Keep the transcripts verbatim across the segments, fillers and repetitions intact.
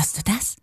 Hörst du das?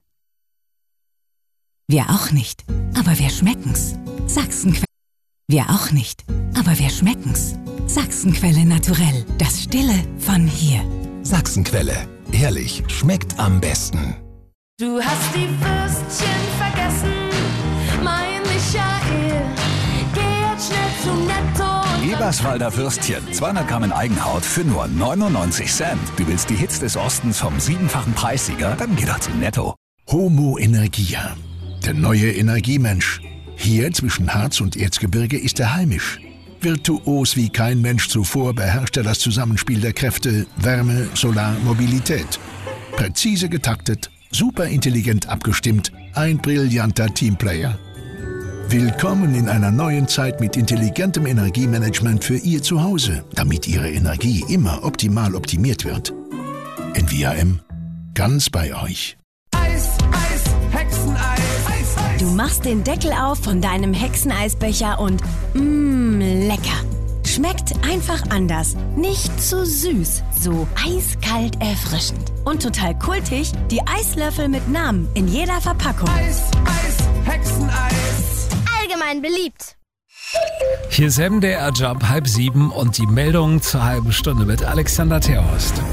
Wir auch nicht, aber wir schmecken's. Sachsenquelle. Wir auch nicht, aber wir schmecken's. Sachsenquelle naturell, das Stille von hier. Sachsenquelle, ehrlich, schmeckt am besten. Du hast die Würstchen vergessen, mein Michael. Geh jetzt schnell zu Netto. Eberswalder Würstchen, zweihundert Gramm in Eigenhaut für nur neunundneunzig Cent. Du willst die Hits des Ostens vom siebenfachen Preissieger? Dann geh doch zu Netto. Homo Energia, der neue Energiemensch. Hier zwischen Harz und Erzgebirge ist er heimisch. Virtuos wie kein Mensch zuvor beherrscht er das Zusammenspiel der Kräfte Wärme, Solar, Mobilität. Präzise getaktet, superintelligent abgestimmt, ein brillanter Teamplayer. Willkommen in einer neuen Zeit mit intelligentem Energiemanagement für Ihr Zuhause, damit Ihre Energie immer optimal optimiert wird. N V A M, ganz bei euch. Eis, Eis, Hexeneis. Eis, Eis. Du machst den Deckel auf von deinem Hexeneisbecher und mmm, lecker. Schmeckt einfach anders. Nicht zu süß, so eiskalt erfrischend. Und total kultig, die Eislöffel mit Namen in jeder Verpackung. Eis, Eis, Hexeneis. Allgemein beliebt. Hier ist M D R Job halb sieben und die Meldung zur halben Stunde mit Alexander Terhorst.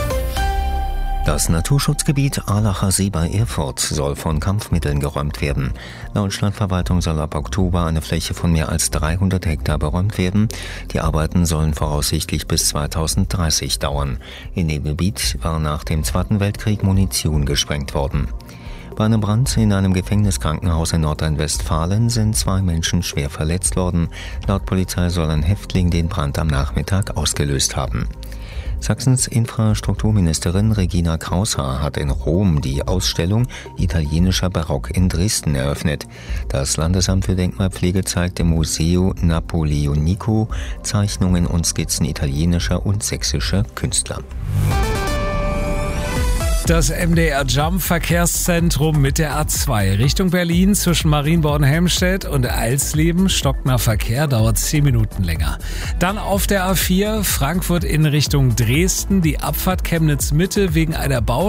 Das Naturschutzgebiet Aalacher See bei Erfurt soll von Kampfmitteln geräumt werden. Laut Stadtverwaltung soll ab Oktober eine Fläche von mehr als dreihundert Hektar beräumt werden. Die Arbeiten sollen voraussichtlich bis zweitausenddreißig dauern. In dem Gebiet war nach dem Zweiten Weltkrieg Munition gesprengt worden. Bei einem Brand in einem Gefängniskrankenhaus in Nordrhein-Westfalen sind zwei Menschen schwer verletzt worden. Laut Polizei soll ein Häftling den Brand am Nachmittag ausgelöst haben. Sachsens Infrastrukturministerin Regina Kraushaar hat in Rom die Ausstellung Italienischer Barock in Dresden eröffnet. Das Landesamt für Denkmalpflege zeigt im Museo Napoleonico Zeichnungen und Skizzen italienischer und sächsischer Künstler. Das M D R Jump Verkehrszentrum mit der A zwei Richtung Berlin zwischen Marienborn-Helmstedt und Alsleben. Stockner Verkehr dauert zehn Minuten länger. Dann auf der A vier Frankfurt in Richtung Dresden die Abfahrt Chemnitz Mitte wegen einer Bau